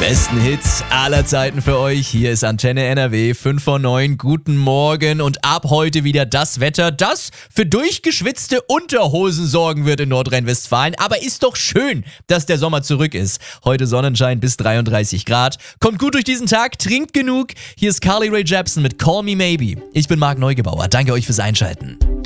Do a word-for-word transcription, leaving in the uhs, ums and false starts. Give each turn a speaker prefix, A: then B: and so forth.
A: besten Hits aller Zeiten für euch. Hier ist Antenne N R W, fünf vor neun. Guten Morgen und ab heute wieder das Wetter, das für durchgeschwitzte Unterhosen sorgen wird in Nordrhein-Westfalen. Aber ist doch schön, dass der Sommer zurück ist. Heute Sonnenschein bis dreiunddreißig Grad. Kommt gut durch diesen Tag, trinkt genug. Hier ist Carly Rae Jepsen mit Call Me Maybe. Ich bin Marc Neugebauer. Danke euch fürs Einschalten.